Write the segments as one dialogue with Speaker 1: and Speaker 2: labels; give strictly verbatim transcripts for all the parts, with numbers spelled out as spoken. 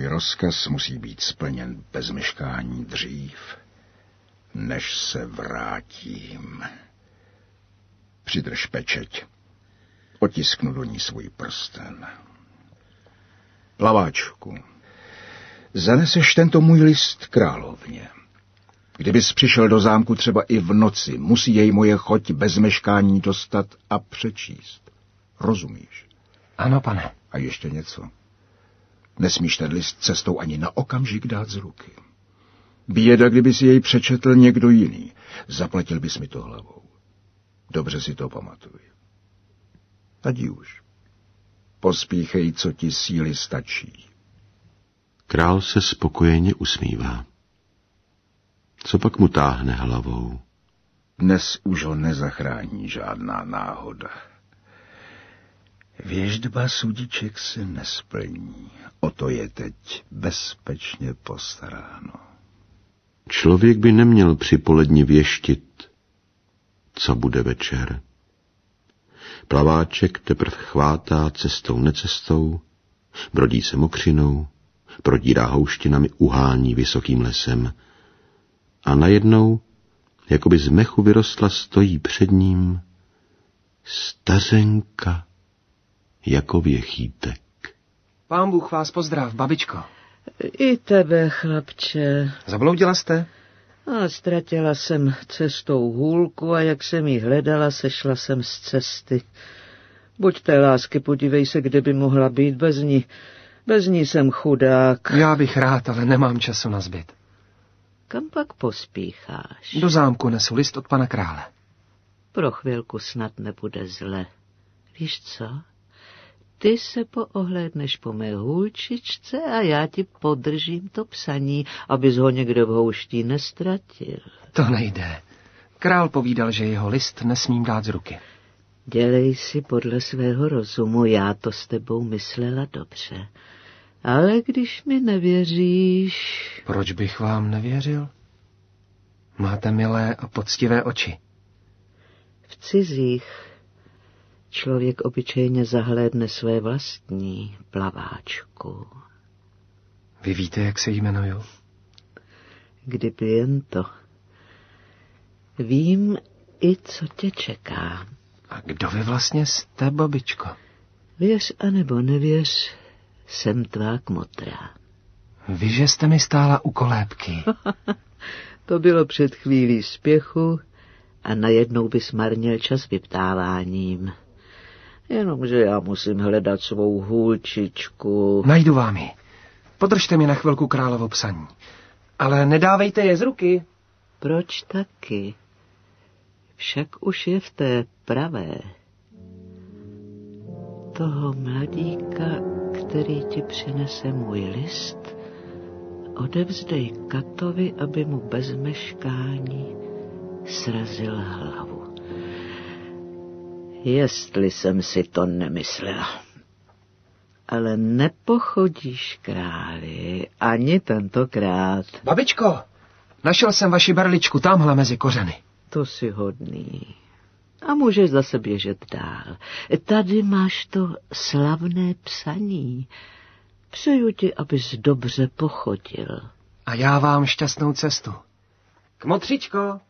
Speaker 1: Můj rozkaz musí být splněn bez meškání dřív, než se vrátím. Přidrž pečeť. Otisknu do ní svůj prsten. Plaváčku, zaneseš tento můj list královně. Kdybys přišel do zámku třeba i v noci, musí jej moje choť bez meškání dostat a přečíst. Rozumíš?
Speaker 2: Ano, pane.
Speaker 1: A ještě něco. Nesmíš ten list cestou ani na okamžik dát z ruky. Běda, kdyby si jej přečetl někdo jiný. Zaplatil bys mi to hlavou. Dobře si to pamatuj. Adi už. Pospíchej, co ti síly stačí.
Speaker 3: Král se spokojeně usmívá. Co pak mu táhne hlavou?
Speaker 1: Dnes už ho nezachrání žádná náhoda. Věždba sudiček se nesplní. O to je teď bezpečně postaráno.
Speaker 3: Člověk by neměl při poledni věštit, co bude večer. Plaváček teprv chvátá cestou necestou, brodí se mokřinou, prodírá houštinami, uhání vysokým lesem a najednou, jakoby z mechu vyrostla, stojí před ním stařenka jako věchýtek.
Speaker 2: Pán Bůh vás pozdrav, babičko.
Speaker 4: I tebe, chlapče.
Speaker 2: Zabloudila jste?
Speaker 4: A ztratila jsem cestou hůlku a jak jsem ji hledala, sešla jsem z cesty. Buď té lásky, podívej se, kde by mohla být bez ní. Bez ní jsem chudák.
Speaker 2: Já bych rád, ale nemám času na zbyt.
Speaker 4: Kam pak pospícháš?
Speaker 2: Do zámku nesu list od pana krále.
Speaker 4: Pro chvilku snad nebude zle. Víš co? Ty se poohlédneš po mé hůlčičce a já ti podržím to psaní, abys ho někde v houští nestratil.
Speaker 2: To nejde. Král povídal, že jeho list nesmím dát z ruky.
Speaker 4: Dělej si podle svého rozumu, já to s tebou myslela dobře. Ale když mi nevěříš...
Speaker 2: Proč bych vám nevěřil? Máte milé a poctivé oči.
Speaker 4: V cizích člověk obyčejně zahlédne své vlastní, plaváčku.
Speaker 2: Vy víte, jak se jmenuju?
Speaker 4: Kdyby jen to. Vím i, co tě čeká.
Speaker 2: A kdo vy vlastně jste, babičko?
Speaker 4: Věř anebo nevěř, jsem tvá kmotra.
Speaker 2: Vy, že jste mi stála u kolébky.
Speaker 4: To bylo před chvílí spěchu a najednou bys marnil čas vyptáváním. Jenomže já musím hledat svou hůlčičku.
Speaker 2: Najdu vám ji. Podržte mi na chvilku královo psaní. Ale nedávejte je z ruky.
Speaker 4: Proč taky? Však už je v té pravé. Toho mladíka, který ti přinese můj list, odevzdej Katovi, aby mu bez meškání srazil hlavu. Jestli jsem si to nemyslela. Ale nepochodíš, králi, ani tentokrát.
Speaker 2: Babičko, našel jsem vaši berličku tamhle mezi kořeny.
Speaker 4: To si hodný. A můžeš zase běžet dál. Tady máš to slavné psaní. Přeju ti, abys dobře pochodil.
Speaker 2: A já vám šťastnou cestu. Kmotřičko.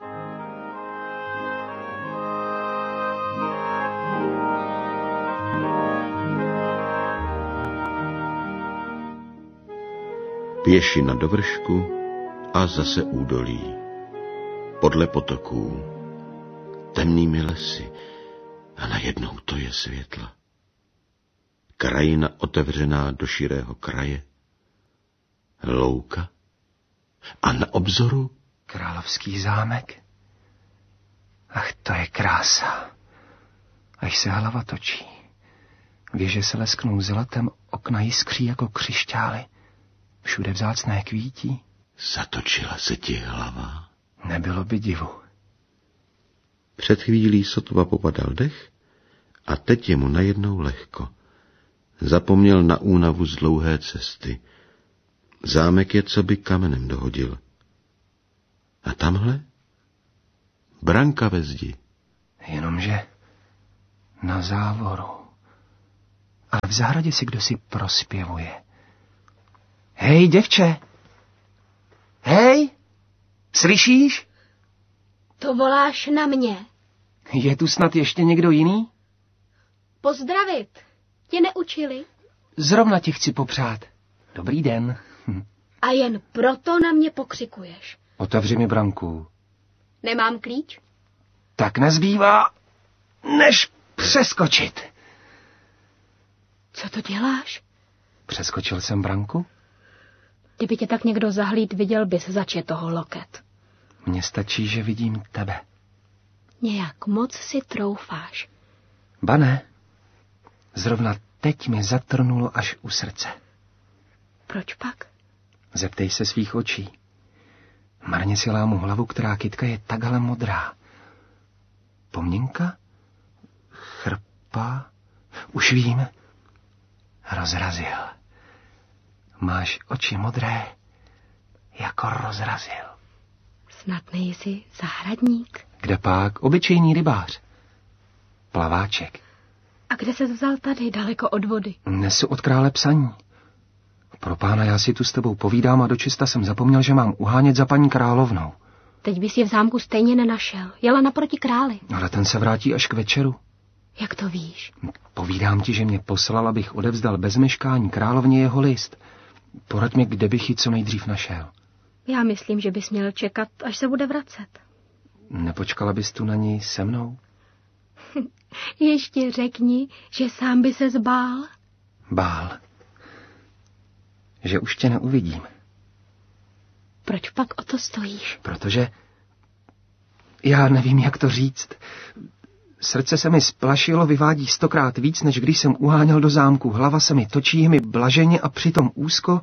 Speaker 3: Pěšina do vršku a zase údolí. Podle potoků, temnými lesy a najednou to je světla. Krajina otevřená do širého kraje, louka a na obzoru
Speaker 2: královský zámek. Ach, to je krása. Až se hlava točí. Věže se lesknou zlatem, okna jiskří jako křišťály. Všude vzácné kvítí.
Speaker 3: Zatočila se ti hlava.
Speaker 2: Nebylo by divu.
Speaker 3: Před chvílí sotva popadal dech a teď je mu najednou lehko. Zapomněl na únavu z dlouhé cesty. Zámek je, co by kamenem dohodil. A tamhle? Branka ve zdi.
Speaker 2: Jenomže na závoru. Ale v zahradě si kdosi prospěvuje. Hej, děvče! Hej! Slyšíš?
Speaker 5: To voláš na mě.
Speaker 2: Je tu snad ještě někdo jiný?
Speaker 5: Pozdravit. Tě neučili?
Speaker 2: Zrovna ti chci popřát. Dobrý den. Hm.
Speaker 5: A jen proto na mě pokřikuješ.
Speaker 2: Otevři mi branku.
Speaker 5: Nemám klíč?
Speaker 2: Tak nezbývá, než přeskočit.
Speaker 5: Co to děláš?
Speaker 2: Přeskočil jsem branku?
Speaker 5: Kdyby tě tak někdo zahlíd, viděl bys, zač je toho loket.
Speaker 2: Mně stačí, že vidím tebe.
Speaker 5: Nějak moc si troufáš.
Speaker 2: Ba ne. Zrovna teď mi zatrnulo až u srdce.
Speaker 5: Proč pak?
Speaker 2: Zeptej se svých očí. Marně si lámu hlavu, která kytka je takhle modrá. Pomněnka? Chrpa? Už vím. Rozrazil. Máš oči modré, jako rozrazil.
Speaker 5: Snad nejsi zahradník.
Speaker 2: Kde pak? Obyčejný rybář. Plaváček.
Speaker 5: A kde ses vzal tady, daleko od vody?
Speaker 2: Nesu od krále psaní. Pro pána, já si tu s tebou povídám a dočista jsem zapomněl, že mám uhánět za paní královnou.
Speaker 5: Teď bys je v zámku stejně nenašel. Jela naproti králi.
Speaker 2: Ale ten se vrátí až k večeru.
Speaker 5: Jak to víš?
Speaker 2: Povídám ti, že mě poslal, abych odevzdal bez meškání královně jeho list. Poraď mi, kde bych ji co nejdřív našel.
Speaker 5: Já myslím, že bys měl čekat, až se bude vracet.
Speaker 2: Nepočkala bys tu na ní se mnou?
Speaker 5: Ještě řekni, že sám by se zbál.
Speaker 2: Bál. Že už tě neuvidím.
Speaker 5: Proč pak o to stojíš?
Speaker 2: Protože já nevím, jak to říct. Srdce se mi splašilo, vyvádí stokrát víc, než když jsem uháněl do zámku. Hlava se mi točí, je mi blaženě a přitom úzko.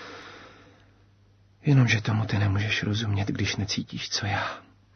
Speaker 2: Jenomže tomu ty nemůžeš rozumět, když necítíš, co já.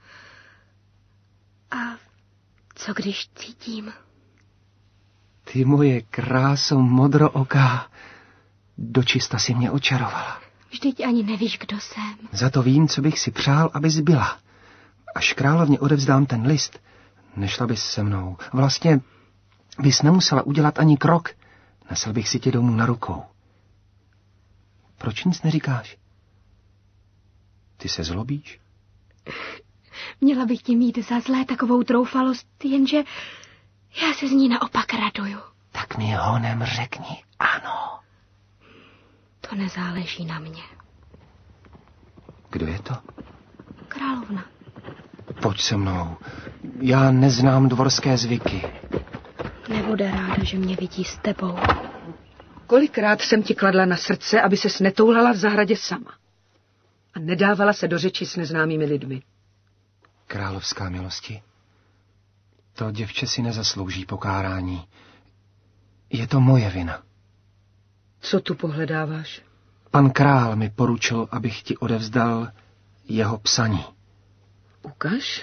Speaker 5: A co když cítím?
Speaker 2: Ty moje kráso modrooká, dočista si mě očarovala.
Speaker 5: Vždyť ani nevíš, kdo jsem.
Speaker 2: Za to vím, co bych si přál, abys byla. Až královně odevzdám ten list, nešla bys se mnou. Vlastně bys nemusela udělat ani krok. Nesl bych si tě domů na rukou. Proč nic neříkáš? Ty se zlobíš?
Speaker 5: Měla bych ti mít za zlé takovou troufalost, jenže já se z ní naopak raduju.
Speaker 2: Tak mi honem řekni ano.
Speaker 5: To nezáleží na mě.
Speaker 2: Kdo je to?
Speaker 5: Královna.
Speaker 2: Pojď se mnou. Já neznám dvorské zvyky.
Speaker 5: Nebude ráda, že mě vidí s tebou.
Speaker 6: Kolikrát jsem ti kladla na srdce, aby ses netoulala v zahradě sama. A nedávala se do řeči s neznámými lidmi.
Speaker 2: Královská milosti. To děvče si nezaslouží pokárání. Je to moje vina.
Speaker 6: Co tu pohledáváš?
Speaker 2: Pan král mi poručil, abych ti odevzdal jeho psaní.
Speaker 6: Ukaž.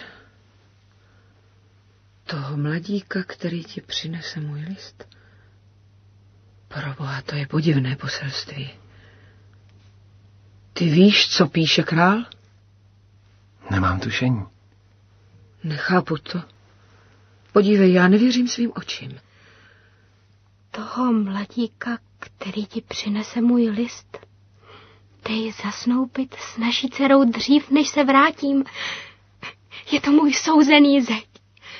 Speaker 6: Toho mladíka, který ti přinese můj list. Proboha, to je podivné poselství. Ty víš, co píše král?
Speaker 2: Nemám tušení.
Speaker 6: Nechápu to. Podívej, já nevěřím svým očím.
Speaker 5: Toho mladíka, který ti přinese můj list, dej zasnoubit s naší dcerou dřív, než se vrátím. Je to můj souzený zeď.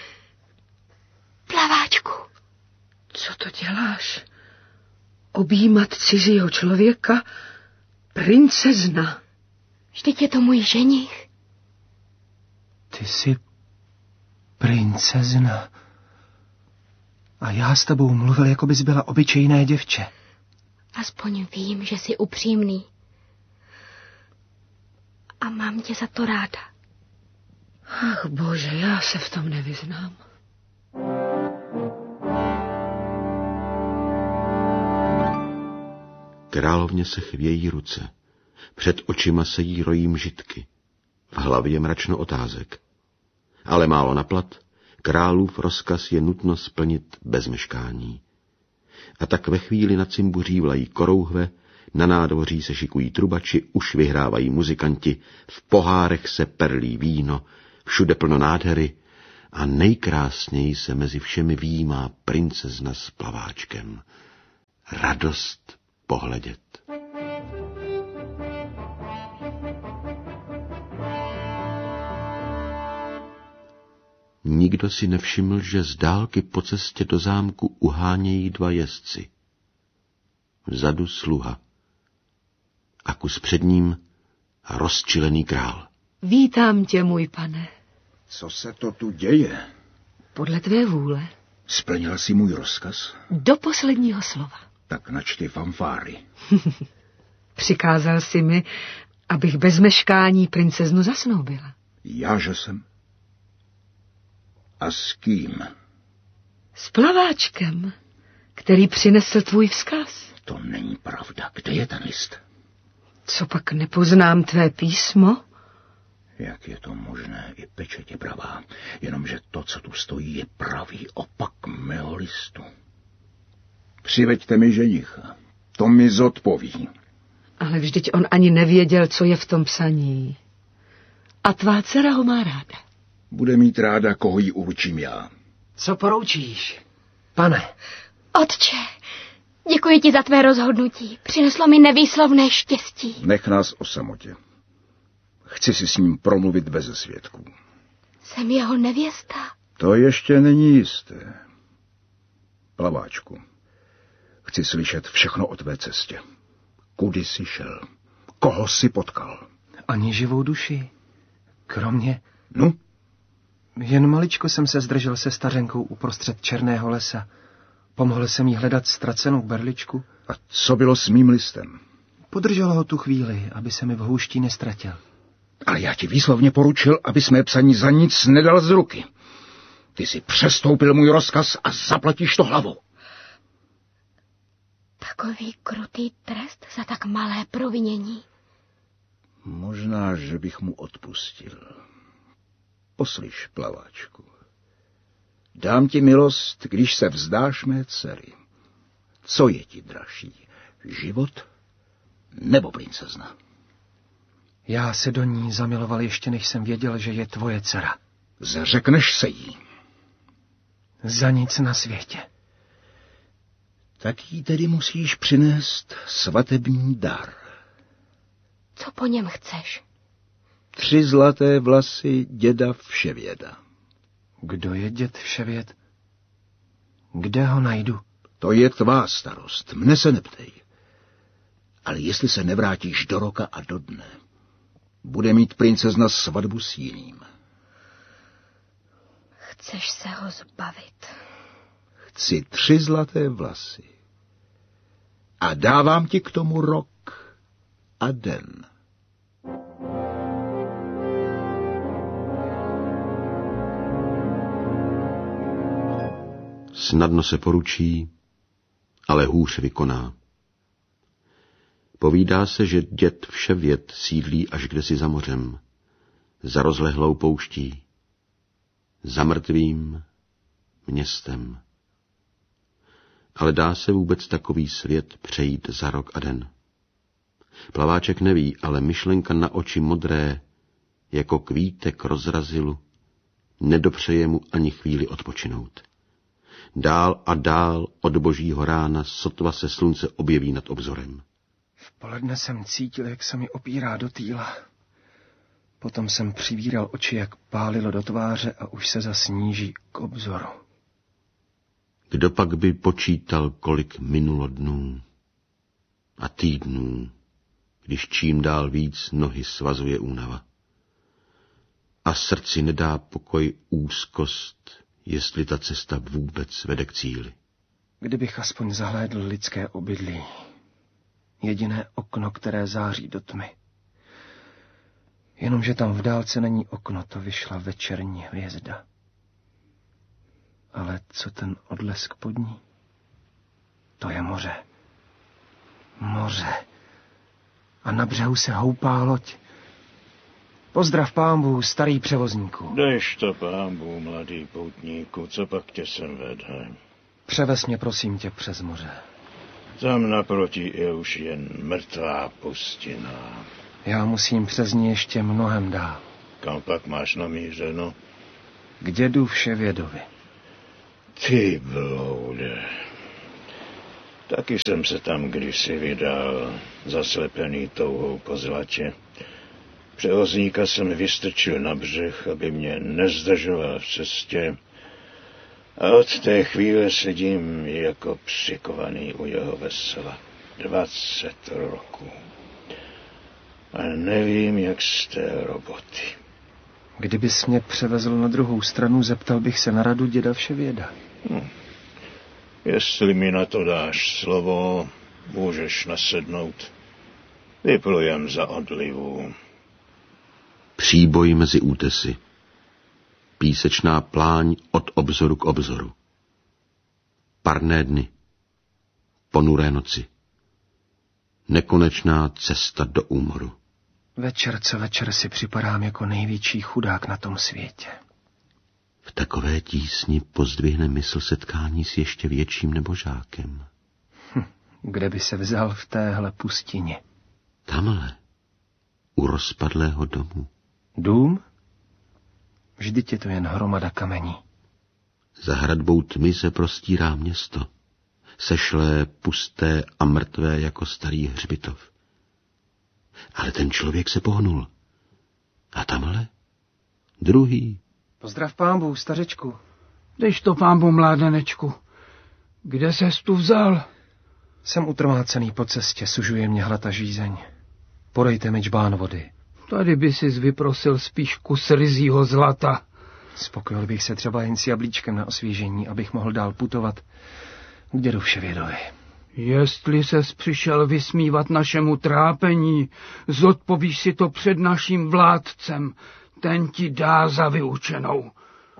Speaker 5: Plaváčku.
Speaker 6: Co to děláš? Objímat cizího člověka? Princezna.
Speaker 5: Vždyť je to můj ženich.
Speaker 2: Ty jsi princezna. A já s tebou mluvil, jako bys byla obyčejné děvče.
Speaker 5: Aspoň vím, že jsi upřímný. A mám tě za to ráda.
Speaker 6: Ach bože, já se v tom nevyznám.
Speaker 3: Královně se chvějí ruce. Před očima se jí rojí mžitky. V hlavě mračno otázek. Ale málo naplat, králův rozkaz je nutno splnit bez meškání. A tak ve chvíli na cimbuří vlají korouhve, na nádvoří se šikují trubači, už vyhrávají muzikanti, v pohárech se perlí víno, všude plno nádhery a nejkrásněji se mezi všemi výjímá princezna s plaváčkem. Radost pohledět. nikdo si nevšiml, že z dálky po cestě do zámku uhánějí dva jezdci. Vzadu sluha a kus před ním rozčilený král.
Speaker 6: Vítám tě, můj pane.
Speaker 1: Co se to tu děje?
Speaker 6: Podle tvé vůle.
Speaker 1: Splnil jsi můj rozkaz?
Speaker 6: Do posledního slova.
Speaker 1: Tak načti fanfáry.
Speaker 6: Přikázal jsi mi, abych bez meškání princeznu zasnoubila.
Speaker 1: Jáže jsem. A s kým?
Speaker 6: S plaváčkem, který přinesl tvůj vzkaz.
Speaker 1: To není pravda. Kde je ten list?
Speaker 6: Co pak nepoznám tvé písmo?
Speaker 1: Jak je to možné? I pečeť je pravá. Jenomže to, co tu stojí, je pravý opak mého listu. Přiveďte mi ženicha. To mi zodpoví.
Speaker 6: Ale vždyť on ani nevěděl, co je v tom psaní. A tvá dcera ho má ráda.
Speaker 1: Bude mít ráda, koho jí určím já.
Speaker 2: Co poroučíš, pane?
Speaker 5: Otče, děkuji ti za tvé rozhodnutí. Přineslo mi nevýslovné štěstí.
Speaker 1: Nech nás o samotě. Chci si s ním promluvit beze svědků.
Speaker 5: Jsem jeho nevěsta.
Speaker 1: To ještě není jisté. Plaváčku, chci slyšet všechno o tvé cestě. Kudy jsi šel? Koho jsi potkal?
Speaker 2: Ani živou duši. Kromě...
Speaker 1: No?
Speaker 2: Jen maličko jsem se zdržel se stařenkou uprostřed černého lesa. Pomohl jsem jí hledat ztracenou berličku.
Speaker 1: A co bylo s mým listem?
Speaker 2: Podržel ho tu chvíli, aby se mi v houští nestratil.
Speaker 1: Ale já ti výslovně poručil, abys mé psaní za nic nedal z ruky. Ty jsi přestoupil můj rozkaz a zaplatíš to hlavou.
Speaker 5: Takový krutý trest za tak malé provinění.
Speaker 1: Možná, že bych mu odpustil. Poslyš, plaváčku. Dám ti milost, když se vzdáš mé dcery. Co je ti dražší? Život nebo princezna?
Speaker 2: Já se do ní zamiloval ještě, než jsem věděl, že je tvoje dcera.
Speaker 1: Zřekneš se jí.
Speaker 2: Za nic na světě.
Speaker 1: Tak jí tedy musíš přinést svatební dar.
Speaker 5: Co po něm chceš?
Speaker 1: Tři zlaté vlasy děda Vševěda.
Speaker 2: Kdo je děd Vševěd? Kde ho najdu?
Speaker 1: To je tvá starost, mne se neptej. Ale jestli se nevrátíš do roka a do dne, bude mít princezna svatbu s jiným.
Speaker 5: Chceš se ho zbavit?
Speaker 1: Chci tři zlaté vlasy. A dávám ti k tomu rok a den.
Speaker 3: Snadno se poručí, ale hůř vykoná. Povídá se, že děd Vševěd sídlí až kdesi za mořem, za rozlehlou pouští, za mrtvým městem. Ale dá se vůbec takový svět přejít za rok a den? Plaváček neví, ale myšlenka na oči modré, jako kvítek rozrazilu, nedopřeje mu ani chvíli odpočinout. Dál a dál od božího rána sotva se slunce objeví nad obzorem.
Speaker 2: V poledne jsem cítil, jak se mi opírá do týla. Potom jsem přivíral oči, jak pálilo do tváře a už se zasníží k obzoru.
Speaker 3: Kdo pak by počítal, kolik minulo dnů a týdnů, když čím dál víc nohy svazuje únava. A srdci nedá pokoj úzkost, jestli ta cesta vůbec vede k cíli.
Speaker 2: Kdybych aspoň zahlédl lidské obydlí, jediné okno, které září do tmy. Jenomže tam v dálce není okno, to vyšla večerní hvězda. Ale co ten odlesk pod ní? To je moře. Moře. A na břehu se houpá loď. Pozdrav pánbů, starý převozníku.
Speaker 7: Dejš to pánbů, mladý poutníku, co pak tě sem vede?
Speaker 2: Převez mě, prosím tě, přes moře.
Speaker 7: Tam naproti je už jen mrtvá pustina.
Speaker 2: Já musím přes ní ještě mnohem dál.
Speaker 7: Kam pak máš namířeno?
Speaker 2: K dědu Vševědovi.
Speaker 7: Ty bloude. Taky jsem se tam kdysi vydal, zaslepený touhou po zlatě. Převozníka jsem vystrčil na břeh, aby mě nezdržoval v cestě. A od té chvíle sedím jako přikovaný u jeho vesela. Dvacet roků. A nevím, jak z té roboty.
Speaker 2: Kdybys mě převezl na druhou stranu, zeptal bych se na radu děda Vševěda.
Speaker 7: Hm. Jestli mi na to dáš slovo, můžeš nasednout. Vyplujem za odlivu.
Speaker 3: Příboj mezi útesy. Písečná pláň od obzoru k obzoru. Parné dny. Ponuré noci. Nekonečná cesta do úmoru.
Speaker 2: Večer co večer si připadám jako největší chudák na tom světě.
Speaker 3: V takové tísni pozdvihne mysl setkání s ještě větším nebožákem.
Speaker 2: Hm, kde by se vzal v téhle pustině?
Speaker 3: Tamhle, u rozpadlého domu.
Speaker 2: Dům? Vždyť je to jen hromada kamení.
Speaker 3: Za hradbou tmy se prostírá město. Sešlé, pusté a mrtvé jako starý hřbitov. Ale ten člověk se pohnul. A tamhle? Druhý.
Speaker 2: Pozdrav pánbu, stařečku.
Speaker 8: Dejš to pánbu, mládenečku. Kde ses tu vzal?
Speaker 2: Jsem utrmácený po cestě, sužuje mě hlad a žízeň. Podejte mi džbán vody.
Speaker 8: Tady by sis vyprosil spíš kus ryzího zlata.
Speaker 2: Spokojil bych se třeba jen s jablíčkem na osvěžení, abych mohl dál putovat k dědu Vševědovi.
Speaker 8: Jestli ses přišel vysmívat našemu trápení, zodpovíš si to před naším vládcem. Ten ti dá za vyučenou.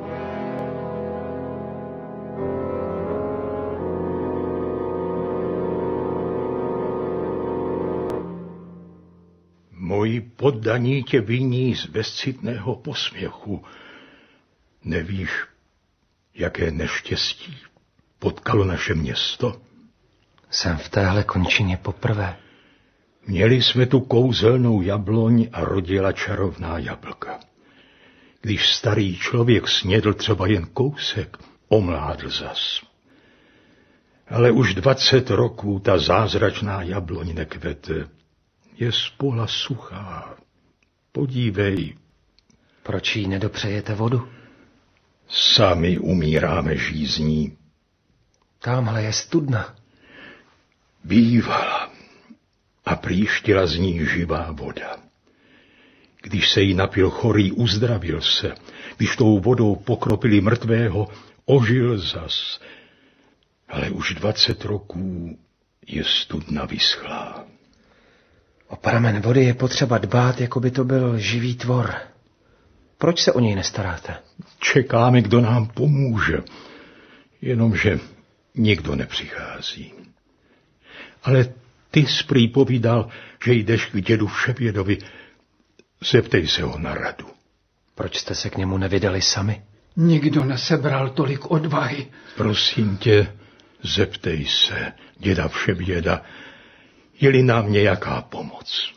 Speaker 9: Moji poddaní tě viní z bezcitného posměchu. Nevíš, jaké neštěstí potkalo naše město?
Speaker 2: Jsem v téhle končině poprvé.
Speaker 9: Měli jsme tu kouzelnou jabloň a rodila čarovná jablka. Když starý člověk snědl třeba jen kousek, omládl zas. Ale už dvacet roků ta zázračná jabloň nekvete. Je spola suchá. Podívej.
Speaker 2: Proč jí nedopřejete vodu?
Speaker 9: Sami umíráme žízní.
Speaker 2: Támhle je studna.
Speaker 9: Bývala a příštila z ní živá voda. Když se jí napil chorý, uzdravil se. Když tou vodou pokropili mrtvého, ožil zas. Ale už dvacet roků je studna vyschlá.
Speaker 2: O pramen vody je potřeba dbát, jako by to byl živý tvor. Proč se o něj nestaráte?
Speaker 9: Čekáme, kdo nám pomůže. Jenomže nikdo nepřichází. Ale ty jsi prý povídal, že jdeš k dědu Vševědovi. Zeptej se ho na radu.
Speaker 2: Proč jste se k němu nevydali sami?
Speaker 8: Nikdo nesebral tolik odvahy.
Speaker 9: Prosím tě, zeptej se děda Vševěda, je-li nám nějaká pomoc.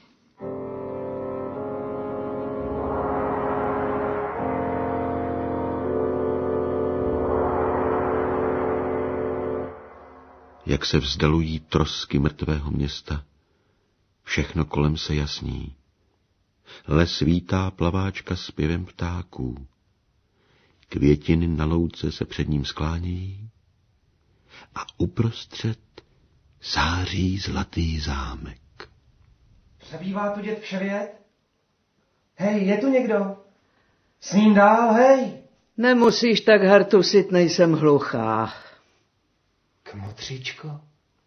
Speaker 3: Jak se vzdalují trosky mrtvého města, všechno kolem se jasní. Les vítá plaváčka zpěvem ptáků. Květiny na louce se před ním sklánějí a uprostřed září zlatý zámek.
Speaker 2: Přebývá tu děd Vševěd? Hej, je tu někdo? Sním dál, hej!
Speaker 4: Nemusíš tak hartusit, nejsem hluchá.
Speaker 2: Kmotříčko?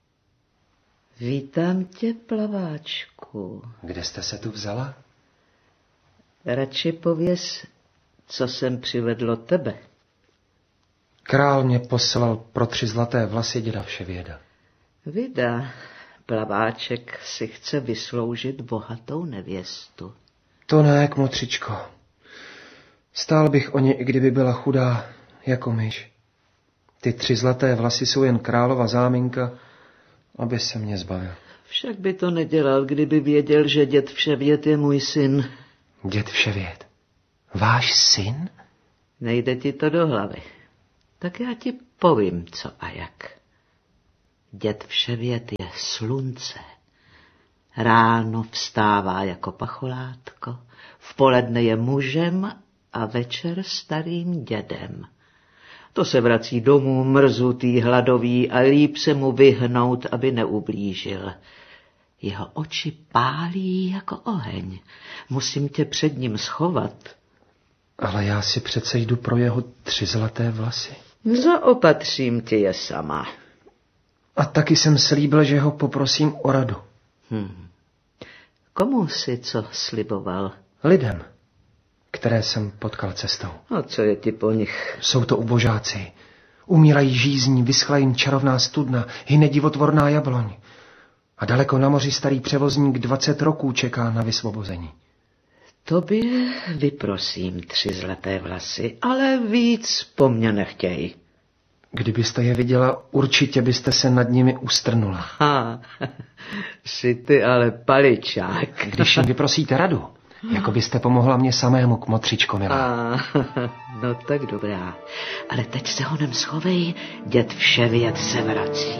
Speaker 4: Vítám tě, plaváčku.
Speaker 2: Kde jste se tu vzala?
Speaker 4: Radši pověz, co jsem přivedlo tebe.
Speaker 2: Král mě poslal pro tři zlaté vlasy děda Vševěda.
Speaker 4: Vida, plaváček si chce vysloužit bohatou nevěstu.
Speaker 2: To ne, kmotřičko. Stál bych o ně, i kdyby byla chudá, jako myš. Ty tři zlaté vlasy jsou jen králova záminka, aby se mě zbavil.
Speaker 4: Však by to nedělal, kdyby věděl, že děd Vševěd je můj syn.
Speaker 2: Děd Vševěd? Váš syn?
Speaker 4: Nejde ti to do hlavy. Tak já ti povím, co a jak. Děd Vševěd je slunce. Ráno vstává jako pacholátko, v poledne je mužem a večer starým dědem. To se vrací domů mrzutý, hladový a líp se mu vyhnout, aby neublížil. Jeho oči pálí jako oheň. Musím tě před ním schovat.
Speaker 2: Ale já si přece jdu pro jeho tři zlaté vlasy.
Speaker 4: Zaopatřím ti je sama.
Speaker 2: A taky jsem slíbil, že ho poprosím o radu.
Speaker 4: Hmm. Komu jsi co sliboval?
Speaker 2: Lidem, které jsem potkal cestou.
Speaker 4: A co je ti po nich?
Speaker 2: Jsou to ubožáci. Umírají žízní, vyschla jim čarovná studna, hyne divotvorná jabloň. A daleko na moři starý převozník dvacet roků čeká na vysvobození.
Speaker 4: Tobě vyprosím tři zlaté vlasy, ale víc po mně nechtěj.
Speaker 2: Kdybyste je viděla, určitě byste se nad nimi ustrnula.
Speaker 4: Ha, jsi ty ale paličák.
Speaker 2: Když jim vyprosíte radu, jako byste pomohla mě samému, kmotřičko milá.
Speaker 4: A, no tak dobrá, ale teď se honem schovej, děd Vševěd se vrací.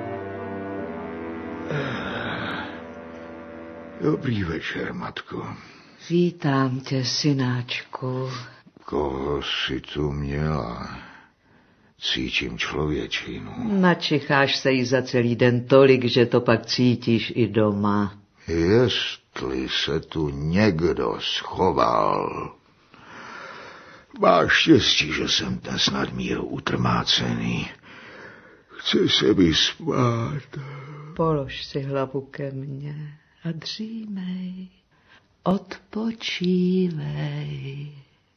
Speaker 1: Dobrý večer, matko.
Speaker 4: Vítám tě, synáčku.
Speaker 1: Koho jsi tu měla? Cítím člověčinu.
Speaker 4: Načicháš se jí za celý den tolik, že to pak cítíš i doma.
Speaker 1: Jestli se tu někdo schoval. Máš štěstí, že jsem dnes nadmíru utrmácený. Chci se vyspát.
Speaker 4: Polož si hlavu ke mně a dřímej. Odpočívej.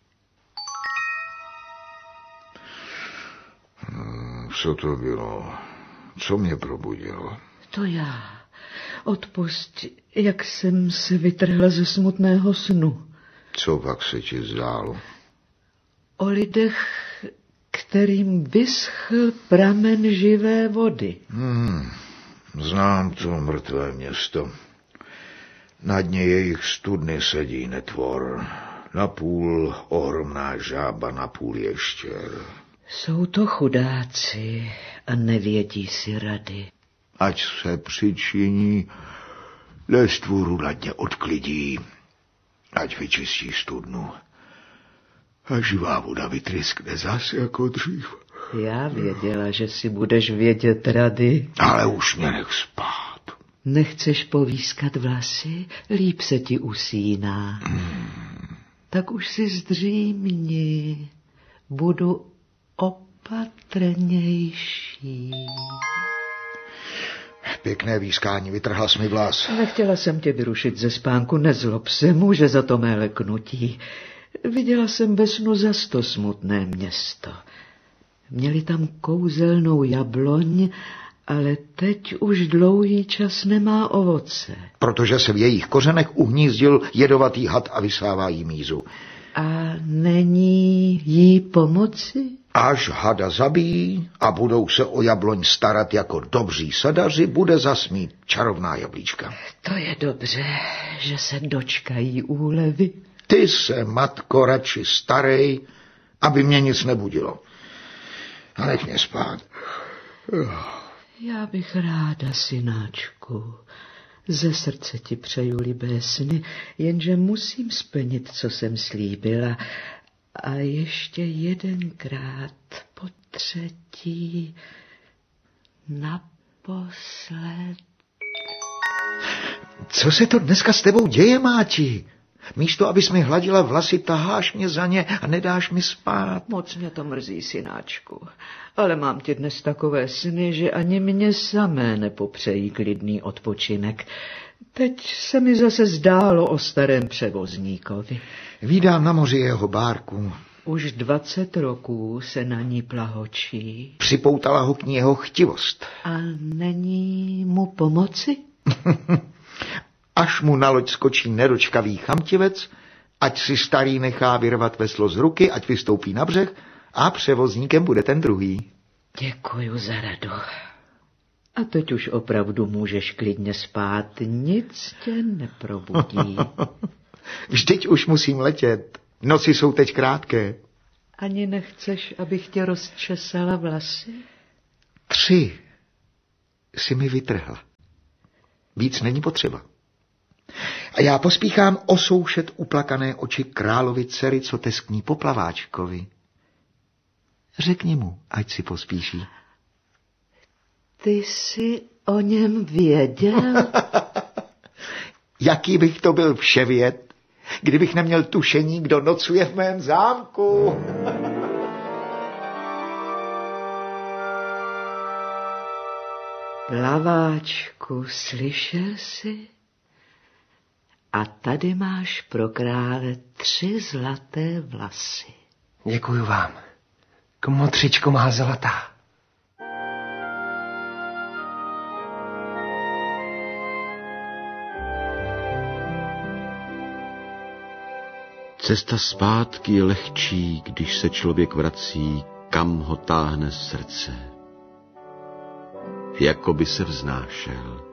Speaker 1: Hmm, co to bylo? Co mě probudilo?
Speaker 4: To já. Odpusť, jak jsem se vytrhla ze smutného snu.
Speaker 1: Co pak se ti zdálo?
Speaker 4: O lidech, kterým vyschl pramen živé vody.
Speaker 1: Hmm, znám to mrtvé město. Na dně jejich studny sedí netvor. Napůl ohromná žába, napůl ještěr.
Speaker 4: Jsou to chudáci a nevědí si rady.
Speaker 1: Ať se přičiní, nestvůru na dně odklidí, ať vyčistí studnu. A živá voda vytryskne zas jako dřív.
Speaker 4: Já věděla, že si budeš vědět rady.
Speaker 1: Ale už mě nech spát.
Speaker 4: Nechceš povískat vlasy? Líp se ti usíná.
Speaker 1: Hmm.
Speaker 4: Tak už si zdřímni. Budu opatrnější.
Speaker 1: Pěkné výskání, vytrhla jsi mi vlas.
Speaker 4: Nechtěla jsem tě vyrušit ze spánku, nezlob se, může za to mé leknutí. Viděla jsem ve snu zas to smutné město. Měli tam kouzelnou jabloň, ale teď už dlouhý čas nemá ovoce.
Speaker 1: Protože se v jejich kořenech uhnízdil jedovatý had a vysává jí mízu.
Speaker 4: A není jí pomoci?
Speaker 1: Až hada zabijí a budou se o jabloň starat jako dobří sadaři, bude zasmít čarovná jablíčka.
Speaker 4: To je dobře, že se dočkají úlevy.
Speaker 1: Ty se, matko, radši starej, aby mě nic nebudilo. A nech mě spát.
Speaker 4: Já bych ráda, synáčku. Ze srdce ti přeju libé sny, jenže musím splnit, co jsem slíbila. A ještě jedenkrát, po třetí, naposled.
Speaker 1: Co se to dneska s tebou děje, máti? Místo, abys mi hladila vlasy, taháš mě za ně a nedáš mi spát.
Speaker 4: Moc mě to mrzí, synáčku. Ale mám ti dnes takové sny, že ani mě samé nepopřejí klidný odpočinek. Teď se mi zase zdálo o starém převozníkovi.
Speaker 1: Vídám na moři jeho bárku.
Speaker 4: Už dvacet roků se na ní plahočí.
Speaker 1: Připoutala ho k ní jeho chtivost.
Speaker 4: A není mu pomoci?
Speaker 1: Až mu na loď skočí nedočkavý chamtivec, ať si starý nechá vyrvat veslo z ruky, ať vystoupí na břeh a převozníkem bude ten druhý.
Speaker 4: Děkuju za radu. A teď už opravdu můžeš klidně spát, nic tě neprobudí.
Speaker 1: Vždyť už musím letět, noci jsou teď krátké.
Speaker 4: Ani nechceš, abych tě rozčesala vlasy?
Speaker 1: Tři si mi vytrhla. Víc není potřeba.
Speaker 10: A já pospíchám osoušet uplakané oči královi dcery, co teskní po plaváčkovi. Řekni mu, ať si pospíší.
Speaker 4: Ty jsi o něm věděl?
Speaker 10: Jaký bych to byl vševěd, kdybych neměl tušení, kdo nocuje v mém zámku.
Speaker 4: Plaváčku, slyšel jsi? A tady máš pro krále tři zlaté vlasy.
Speaker 2: Děkuju vám. Kmotřičko má zlatá.
Speaker 3: Cesta zpátky je lehčí, když se člověk vrací, kam ho táhne srdce. Jako by se vznášel.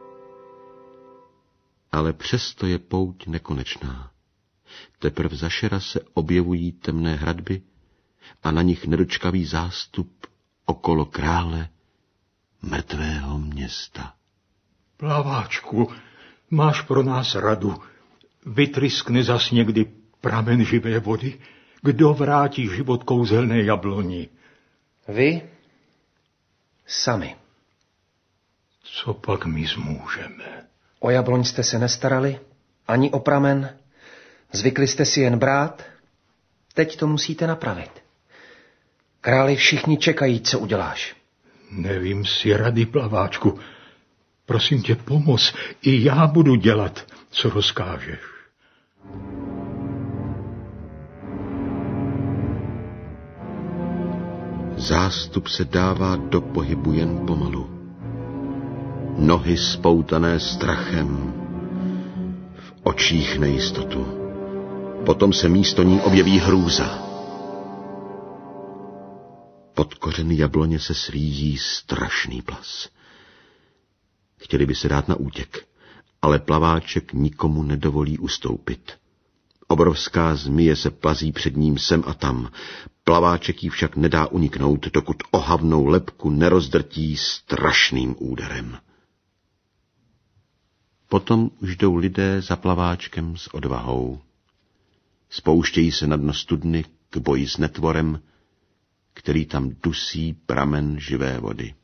Speaker 3: Ale přesto je pouť nekonečná. Teprv zašera se objevují temné hradby a na nich nedočkavý zástup okolo krále mrtvého města.
Speaker 9: Plaváčku, máš pro nás radu. Vytryskne zas někdy pramen živé vody? Kdo vrátí život kouzelné jabloni?
Speaker 2: Vy sami.
Speaker 9: Co pak my zmůžeme?
Speaker 2: O jabloň jste se nestarali, ani o pramen. Zvykli jste si jen brát. Teď to musíte napravit. Králi všichni čekají, co uděláš.
Speaker 9: Nevím si rady, plaváčku. Prosím tě, pomoz. I já budu dělat, co rozkážeš.
Speaker 3: Zástup se dává do pohybu jen pomalu. Nohy spoutané strachem, v očích nejistotu. Potom se místo ní objeví hrůza. Pod kořeny jabloně se svíjí strašný plas. Chtěli by se dát na útěk, ale plaváček nikomu nedovolí ustoupit. Obrovská zmije se plazí před ním sem a tam. Plaváček jí však nedá uniknout, dokud ohavnou lebku nerozdrtí strašným úderem. Potom už jdou lidé za plaváčkem s odvahou. Spouštějí se na dno studny k boji s netvorem, který tam dusí pramen živé vody.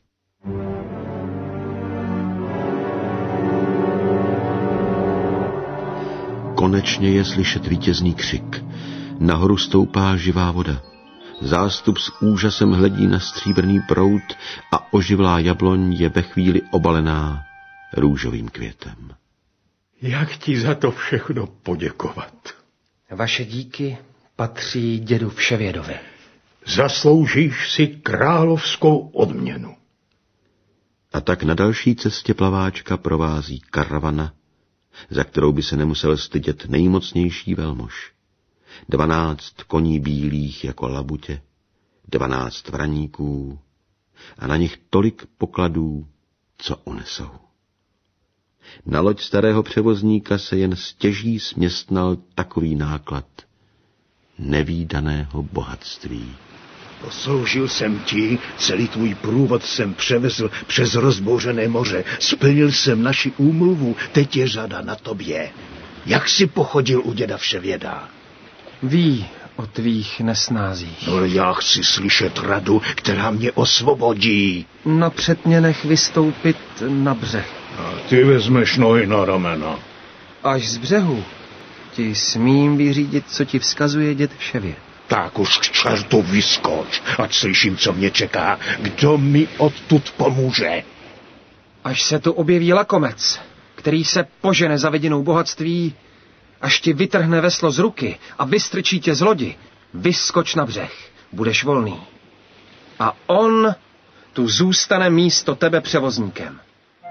Speaker 3: Konečně je slyšet vítězný křik. Nahoru stoupá živá voda. Zástup s úžasem hledí na stříbrný proud a oživlá jabloň je ve chvíli obalená růžovým květem.
Speaker 9: Jak ti za to všechno poděkovat?
Speaker 2: Vaše díky patří dědu Vševědovi.
Speaker 9: Zasloužíš si královskou odměnu.
Speaker 3: A tak na další cestě plaváčka provází karavana, za kterou by se nemusel stydět nejmocnější velmož. Dvanáct koní bílých jako labutě, dvanáct vraníků a na nich tolik pokladů, co unesou. Na loď starého převozníka se jen stěží směstnal takový náklad nevídaného bohatství.
Speaker 7: Posloužil jsem ti, celý tvůj průvod jsem převezl přes rozbouřené moře, splnil jsem naši úmluvu, teď je řada na tobě. Jak jsi pochodil u děda Vševěda?
Speaker 2: Ví o tvých nesnázích.
Speaker 7: No, já chci slyšet radu, která mě osvobodí.
Speaker 2: Napřed mě nech vystoupit na břeh.
Speaker 7: A ty vezmeš nohy na ramena.
Speaker 2: Až z břehu ti smím vyřídit, co ti vzkazuje děd Vševěd.
Speaker 7: Tak už k čertu vyskoč, ať slyším, co mě čeká. Kdo mi odtud pomůže?
Speaker 2: Až se tu objeví lakomec, který se požene za vidinou bohatství, až ti vytrhne veslo z ruky a vystrčí tě z lodi, vyskoč na břeh, budeš volný. A on tu zůstane místo tebe převozníkem.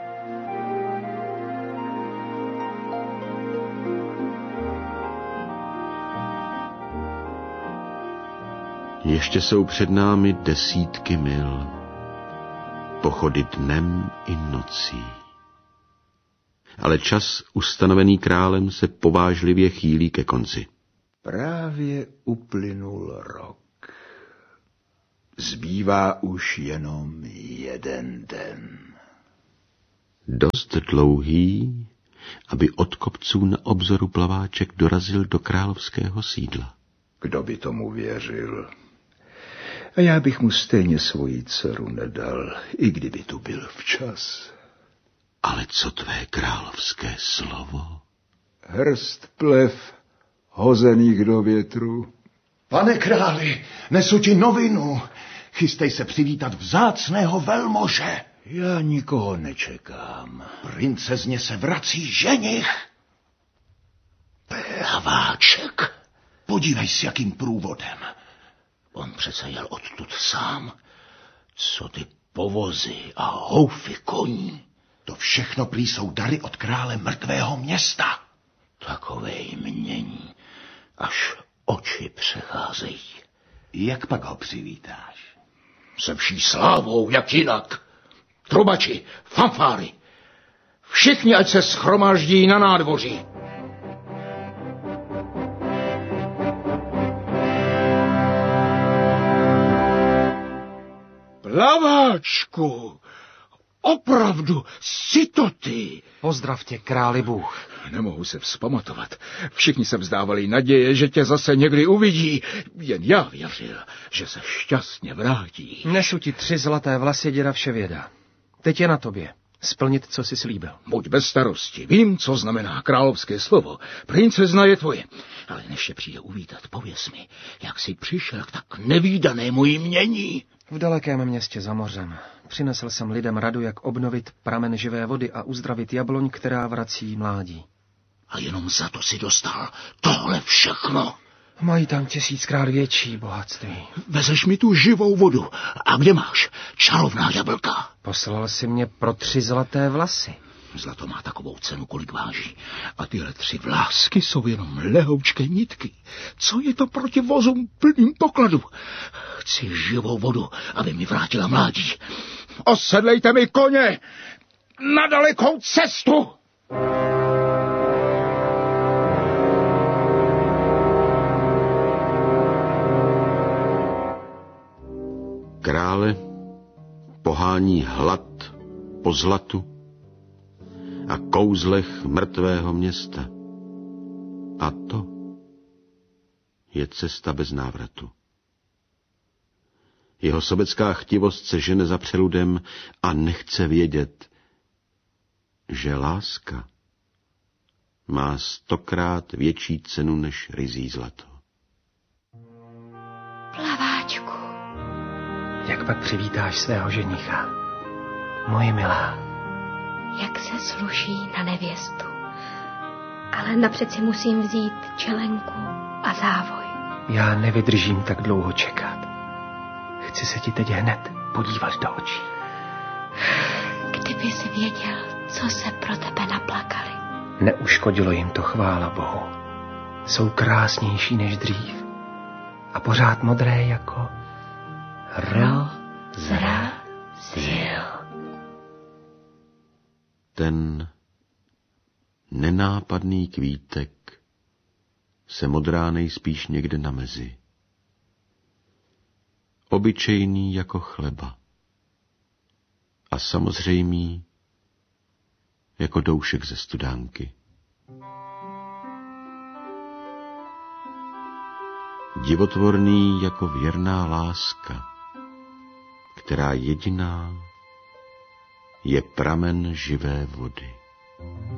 Speaker 3: Ještě jsou před námi desítky mil, pochody dnem i nocí. Ale čas ustanovený králem se povážlivě chýlí ke konci.
Speaker 1: Právě uplynul rok. Zbývá už jenom jeden den.
Speaker 3: Dost dlouhý, aby od kopců na obzoru plaváček dorazil do královského sídla.
Speaker 1: Kdo by tomu věřil? A já bych mu stejně svoji dceru nedal, i kdyby tu byl včas.
Speaker 3: Ale co tvé královské slovo?
Speaker 1: Hrst plev hozených do větru.
Speaker 11: Pane králi, nesu ti novinu. Chystej se přivítat vzácného velmože.
Speaker 1: Já nikoho nečekám.
Speaker 11: Princezně se vrací ženich. Plaváček. Podívej si, jakým průvodem. On přece jel odtud sám. Co ty povozy a houfy koní. To všechno prý jsou dary od krále mrtvého města.
Speaker 7: Takovej mění, až oči přecházejí.
Speaker 11: Jak pak ho přivítáš?
Speaker 7: Se vší slávou, jak jinak. Trubači, fanfáry. Všichni, ať se shromáždí na nádvoří. Plaváčku, opravdu, jsi to ty.
Speaker 2: Pozdrav tě, králi Bůh.
Speaker 1: Nemohu se vzpamatovat. Všichni se vzdávali naděje, že tě zase někdy uvidí. Jen já věřil, že se šťastně vrátí.
Speaker 2: Nesu ti tři zlaté vlasy děda Vševěda. Teď je na tobě. Splnit, co jsi slíbil.
Speaker 1: Buď bez starosti. Vím, co znamená královské slovo. Princezna je tvoje. Ale než tě přijde uvítat, pověz mi, jak jsi přišel k tak nevídanému jmění.
Speaker 2: V dalekém městě za mořem přinesl jsem lidem radu, jak obnovit pramen živé vody a uzdravit jabloň, která vrací mládí.
Speaker 7: A jenom za to si dostal tohle všechno.
Speaker 2: Mají tam tisíckrát větší bohatství.
Speaker 7: Vezeš mi tu živou vodu. A kde máš čarovná jablka?
Speaker 2: Poslal si mě pro tři zlaté vlasy.
Speaker 7: Zlato má takovou cenu, kolik váží. A tyhle tři vlásky jsou jenom lehoučké nitky. Co je to proti vozům plným pokladu? Chci živou vodu, aby mi vrátila mládí. Osedlejte mi koně na dalekou cestu!
Speaker 3: Krále pohání hlad po zlatu a kouzlech mrtvého města. A to je cesta bez návratu. Jeho sobecká chtivost se žene za přeludem a nechce vědět, že láska má stokrát větší cenu než ryzí zlato.
Speaker 5: Plaváčku.
Speaker 2: Jak pak přivítáš svého ženicha, moje milá?
Speaker 5: Jak se sluší na nevěstu. Ale napřed si musím vzít čelenku a závoj.
Speaker 2: Já nevydržím tak dlouho čekat. Chci se ti teď hned podívat do očí.
Speaker 5: Kdyby jsi věděl, co se pro tebe naplakali.
Speaker 2: Neuškodilo jim to, chvála Bohu. Jsou krásnější než dřív. A pořád modré jako rozrazil.
Speaker 3: Ten nenápadný kvítek se modrá nejspíš někde na mezi. Obyčejný jako chleba. A samozřejmý jako doušek ze studánky. Divotvorný jako věrná láska, která jediná je pramen živé vody.